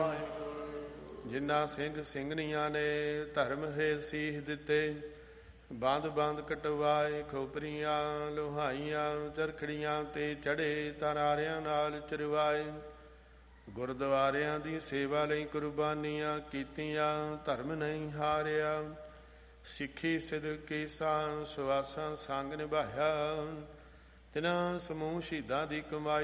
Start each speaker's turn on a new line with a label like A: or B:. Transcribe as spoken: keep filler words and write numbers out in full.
A: ਜਿਨ੍ਹਾਂ ਸਿੰਘ ਸਿੰਘਣੀਆਂ ਨੇ ਧਰਮ ਹੈ ਸੀਸ ਦਿੱਤੇ, ਬੰਦ ਬੰਦ ਕਟਵਾਏ, ਖੋਪਰੀਆਂ ਲੋਹਾਈਆਂ ਚਰਖੜੀਆਂ ਤੇ ਚੜੇ, ਤਰਾਰਿਆਂ ਨਾਲ ਚਰਵਾਏ। ਗੁਰਦੁਆਰਿਆਂ ਦੀ ਸੇਵਾ ਲਈ ਕੁਰਬਾਨੀਆਂ ਕੀਤੀਆਂ, ਧਰਮ ਨਹੀਂ ਹਾਰਿਆ। ਸਿੱਖੀ ਸਿਦਕੀ ਸਾਂ ਸੁਆਸਾਂ ਸੰਗ ਨਿਭਾਇਆ, ਤਿਨਾਂ ਸਮੂਹ ਸ਼ਹੀਦਾਂ ਦੀ ਕਮਾਈ